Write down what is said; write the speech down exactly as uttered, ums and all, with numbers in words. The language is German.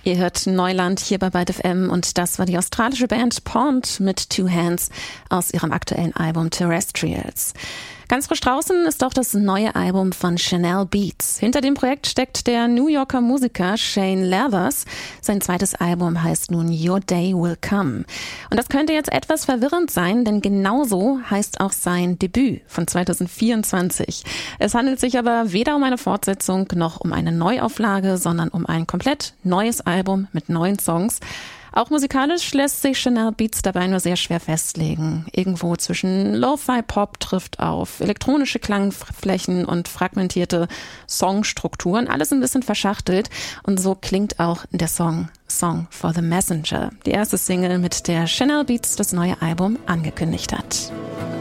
Ihr hört Neuland hier bei Byte F M und das war die australische Band Pond mit Two Hands aus ihrem aktuellen Album Terrestrials. Ganz frisch draußen ist auch das neue Album von Chanel Beats. Hinter dem Projekt steckt der New Yorker Musiker Shane Lathers. Sein zweites Album heißt nun Your Day Will Come. Und das könnte jetzt etwas verwirrend sein, denn genauso heißt auch sein Debüt von zwanzig vierundzwanzig. Es handelt sich aber weder um eine Fortsetzung noch um eine Neuauflage, sondern um ein komplett neues Album mit neuen Songs. Auch musikalisch lässt sich Chanel Beats dabei nur sehr schwer festlegen. Irgendwo zwischen Lo-Fi-Pop trifft auf elektronische Klangflächen und fragmentierte Songstrukturen. Alles ein bisschen verschachtelt. Und so klingt auch der Song Song for the Messenger. Die erste Single, mit der Chanel Beats das neue Album angekündigt hat.